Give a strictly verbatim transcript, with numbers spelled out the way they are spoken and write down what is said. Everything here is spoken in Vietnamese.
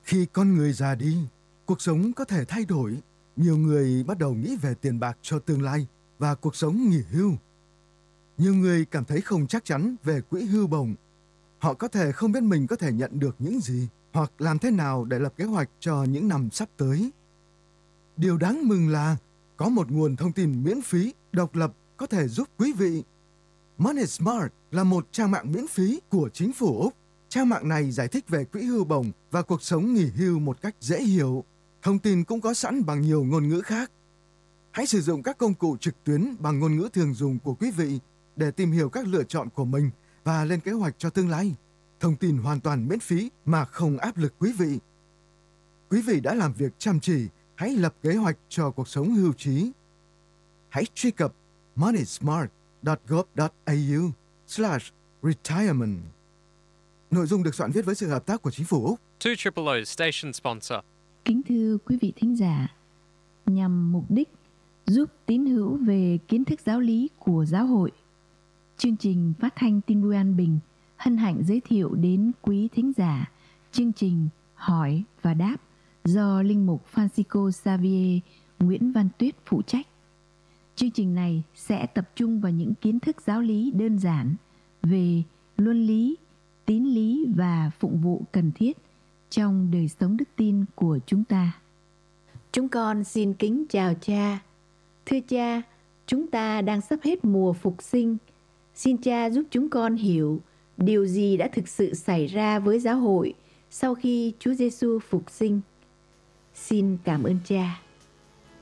Khi con người già đi, cuộc sống có thể thay đổi. Nhiều người bắt đầu nghĩ về tiền bạc cho tương lai và cuộc sống nghỉ hưu. Nhiều người cảm thấy không chắc chắn về quỹ hưu bổng. Họ có thể không biết mình có thể nhận được những gì hoặc làm thế nào để lập kế hoạch cho những năm sắp tới. Điều đáng mừng là có một nguồn thông tin miễn phí, độc lập có thể giúp quý vị. Money Smart là một trang mạng miễn phí của chính phủ Úc. Trang mạng này giải thích về quỹ hưu bổng và cuộc sống nghỉ hưu một cách dễ hiểu. Thông tin cũng có sẵn bằng nhiều ngôn ngữ khác. Hãy sử dụng các công cụ trực tuyến bằng ngôn ngữ thường dùng của quý vị để tìm hiểu các lựa chọn của mình và lên kế hoạch cho tương lai. Thông tin hoàn toàn miễn phí mà không áp lực quý vị. Quý vị đã làm việc chăm chỉ, hãy lập kế hoạch cho cuộc sống hưu trí. Hãy truy cập moneysmart dot gov dot a u slash retirement. Nội dung được soạn viết với sự hợp tác của chính phủ Úc. two triple O station sponsor. Kính thưa quý vị thính giả, nhằm mục đích giúp tín hữu về kiến thức giáo lý của giáo hội, chương trình phát thanh tin vui an bình hân hạnh giới thiệu đến quý thính giả chương trình Hỏi và Đáp do Linh mục Francisco Xavier Nguyễn Văn Tuyết phụ trách. Chương trình này sẽ tập trung vào những kiến thức giáo lý đơn giản về luân lý, tín lý và phụng vụ cần thiết trong đời sống đức tin của chúng ta. Chúng con xin kính chào cha. Thưa cha, chúng ta đang sắp hết mùa phục sinh. Xin cha giúp chúng con hiểu điều gì đã thực sự xảy ra với giáo hội sau khi Chúa Giêsu phục sinh. Xin cảm ơn cha.